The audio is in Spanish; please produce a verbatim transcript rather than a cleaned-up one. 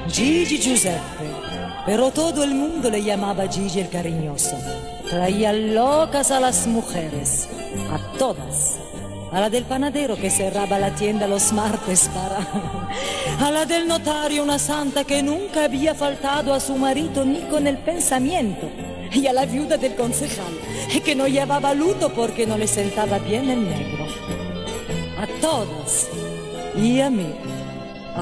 Gigi Giuseppe, pero todo el mundo le llamaba Gigi el cariñoso. Traía locas a las mujeres, a todas. A la del panadero que cerraba la tienda los martes para... A la del notario, una santa que nunca había faltado a su marido ni con el pensamiento. Y a la viuda del concejal, que no llevaba luto porque no le sentaba bien el negro. A todas. Y a mí.